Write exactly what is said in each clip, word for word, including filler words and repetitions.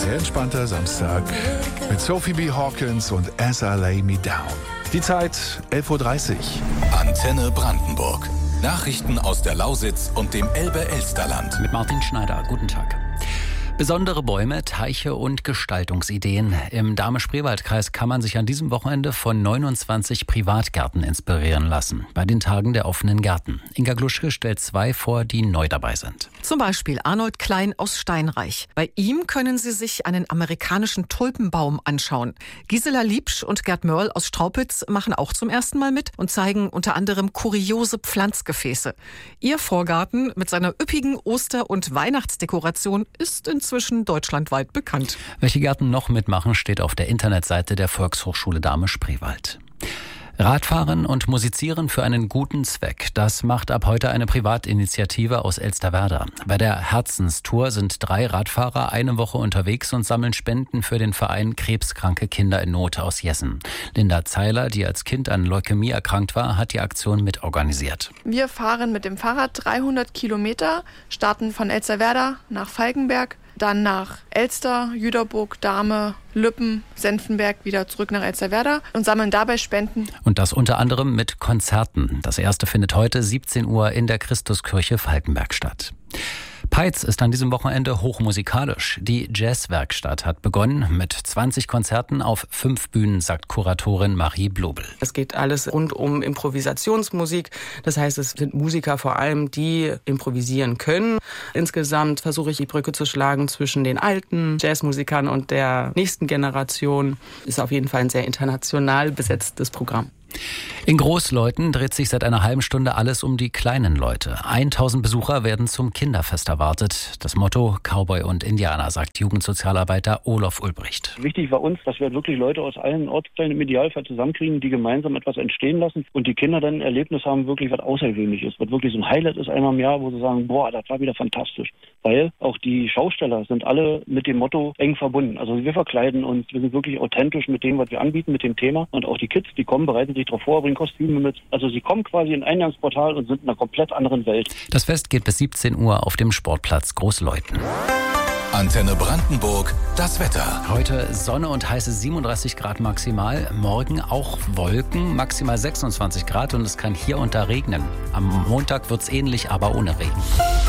sehr entspannter Samstag mit Sophie B. Hawkins und As I Lay Me Down. Die Zeit elf Uhr dreißig. Antenne Brandenburg. Nachrichten aus der Lausitz und dem Elbe-Elsterland. Mit Martin Schneider. Guten Tag. Besondere Bäume, Teiche und Gestaltungsideen. Im Dahme-Spreewald-Kreis kann man sich an diesem Wochenende von neunundzwanzig Privatgärten inspirieren lassen. Bei den Tagen der offenen Gärten. Inga Gluschke stellt zwei vor, die neu dabei sind. Zum Beispiel Arnold Klein aus Steinreich. Bei ihm können Sie sich einen amerikanischen Tulpenbaum anschauen. Gisela Liebsch und Gerd Mörl aus Straupitz machen auch zum ersten Mal mit und zeigen unter anderem kuriose Pflanzgefäße. Ihr Vorgarten mit seiner üppigen Oster- und Weihnachtsdekoration ist inzwischen deutschlandweit bekannt. Welche Gärten noch mitmachen, steht auf der Internetseite der Volkshochschule Dahme-Spreewald. Radfahren und Musizieren für einen guten Zweck. Das macht ab heute eine Privatinitiative aus Elsterwerda. Bei der Herzenstour sind drei Radfahrer eine Woche unterwegs und sammeln Spenden für den Verein Krebskranke Kinder in Not aus Jessen. Linda Zeiler, die als Kind an Leukämie erkrankt war, hat die Aktion mitorganisiert. Wir fahren mit dem Fahrrad dreihundert Kilometer, starten von Elsterwerda nach Falkenberg, dann nach Elster, Jüterburg, Dahme, Lüppen, Senftenberg, wieder zurück nach Elsterwerda und sammeln dabei Spenden. Und das unter anderem mit Konzerten. Das erste findet heute siebzehn Uhr in der Christuskirche Falkenberg statt. Peitz ist an diesem Wochenende hochmusikalisch. Die Jazzwerkstatt hat begonnen mit zwanzig Konzerten auf fünf Bühnen, sagt Kuratorin Marie Blobel. Es geht alles rund um Improvisationsmusik. Das heißt, es sind Musiker vor allem, die improvisieren können. Insgesamt versuche ich die Brücke zu schlagen zwischen den alten Jazzmusikern und der nächsten Generation. Ist auf jeden Fall ein sehr international besetztes Programm. In Großleuthen dreht sich seit einer halben Stunde alles um die kleinen Leute. tausend Besucher werden zum Kinderfest erwartet. Das Motto Cowboy und Indianer, sagt Jugendsozialarbeiter Olof Ulbricht. Wichtig war uns, dass wir wirklich Leute aus allen Ortsteilen im Idealfall zusammenkriegen, die gemeinsam etwas entstehen lassen und die Kinder dann ein Erlebnis haben, wirklich was Außergewöhnliches, was wirklich so ein Highlight ist einmal im Jahr, wo sie sagen, boah, das war wieder fantastisch. Weil auch die Schausteller sind alle mit dem Motto eng verbunden. Also wir verkleiden uns, wir sind wirklich authentisch mit dem, was wir anbieten, mit dem Thema. Und auch die Kids, die kommen, bereiten sich darauf vor, bringen Kostüme mit. Also sie kommen quasi in ein Eingangsportal und sind in einer komplett anderen Welt. Das Fest geht bis siebzehn Uhr auf dem Sportplatz Großleuthen. Antenne Brandenburg, das Wetter. Heute Sonne und heiße siebenunddreißig Grad maximal. Morgen auch Wolken, maximal sechsundzwanzig Grad und es kann hier und da regnen. Am Montag wird's ähnlich, aber ohne Regen.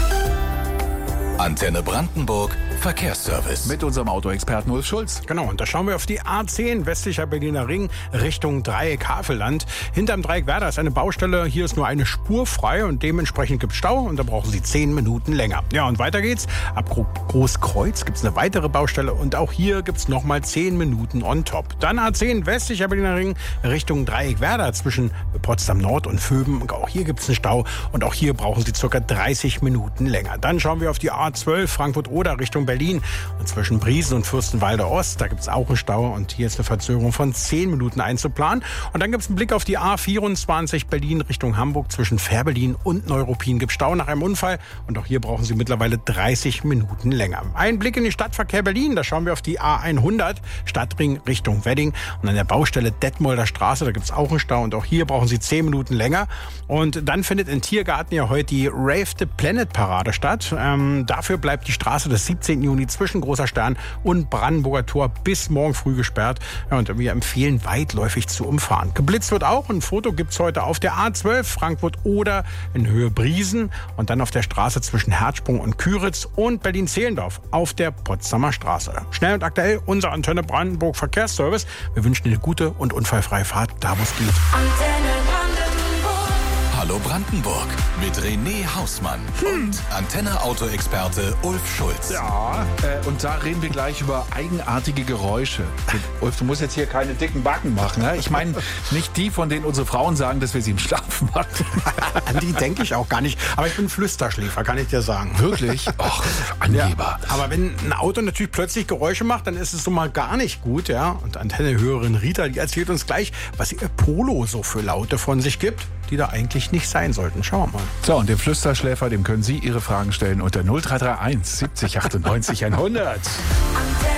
Antenne Brandenburg, Verkehrsservice. Mit unserem Autoexperten Ulf Schulz. Genau, und da schauen wir auf die A zehn, westlicher Berliner Ring, Richtung Dreieck Havelland. Hinterm Dreieck Werder ist eine Baustelle, hier ist nur eine Spur frei und dementsprechend gibt es Stau und da brauchen Sie zehn Minuten länger. Ja, und weiter geht's. Ab Großkreuz gibt es eine weitere Baustelle und auch hier gibt es nochmal zehn Minuten on top. Dann A zehn, westlicher Berliner Ring, Richtung Dreieck Werder zwischen Potsdam Nord und Vöben. Auch hier gibt es einen Stau und auch hier brauchen Sie ca. dreißig Minuten länger. Dann schauen wir auf die A zwölf, Frankfurt-Oder Richtung Berlin. Und zwischen Briesen und Fürstenwalde Ost, da gibt es auch einen Stau und hier ist eine Verzögerung von zehn Minuten einzuplanen. Und dann gibt es einen Blick auf die A vierundzwanzig Berlin Richtung Hamburg. Zwischen Fährberlin und Neuruppin gibt es Stau nach einem Unfall und auch hier brauchen Sie mittlerweile dreißig Minuten länger. Ein Blick in den Stadtverkehr Berlin, da schauen wir auf die A hundert, Stadtring Richtung Wedding und an der Baustelle Detmolder Straße, da gibt es auch einen Stau und auch hier brauchen Sie zehn Minuten länger. Und dann findet in Tiergarten ja heute die Rave the Planet Parade statt. Ähm, dafür bleibt die Straße des siebzehnten Juni zwischen Großer Stern und Brandenburger Tor bis morgen früh gesperrt. Ja, und wir empfehlen, weitläufig zu umfahren. Geblitzt wird auch. Ein Foto gibt es heute auf der A zwölf Frankfurt-Oder in Höhe Briesen und dann auf der Straße zwischen Herzsprung und Küritz und Berlin-Zehlendorf auf der Potsdamer Straße. Schnell und aktuell unser Antenne Brandenburg Verkehrsservice. Wir wünschen Ihnen eine gute und unfallfreie Fahrt, da wo es geht. Antenne Brandenburg. Hallo Brandenburg mit René Hausmann hm. und Antenne-Auto-Experte Ulf Schulz. Ja, äh, und da reden wir gleich über eigenartige Geräusche. Ulf, du musst jetzt hier keine dicken Backen machen. Ne? Ich meine, nicht die, von denen unsere Frauen sagen, dass wir sie im Schlaf machen. An die denke ich auch gar nicht. Aber ich bin Flüsterschläfer, kann ich dir sagen. Wirklich? Ach, Angeber. Ja, aber wenn ein Auto natürlich plötzlich Geräusche macht, dann ist es so mal gar nicht gut. Ja? Und Antenne-Hörerin Rita, die erzählt uns gleich, was ihr Polo so für Laute von sich gibt, die da eigentlich nicht sein sollten. Schauen wir mal. So, und dem Flüsterschläfer, dem können Sie Ihre Fragen stellen unter null drei drei eins siebzig achtundneunzig hundert.